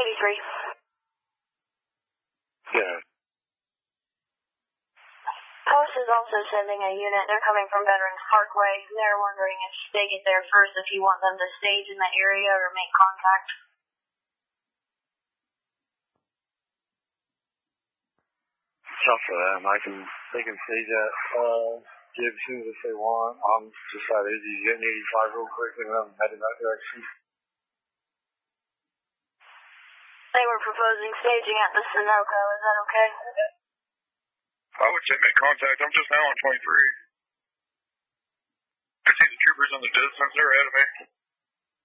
83. Yeah. Post is also sending a unit. They're coming from Veterans Parkway. They're wondering if they get there first, if you want them to stage in that area or make contact. Tough for them. They can stage that gig as soon as they want. I'm just out easy getting 85 real quick and I'm heading that direction. They were proposing staging at the Sunoco. Is that okay? I would say make contact. I'm just now on 23. I see the troopers in the distance. They're ahead of me.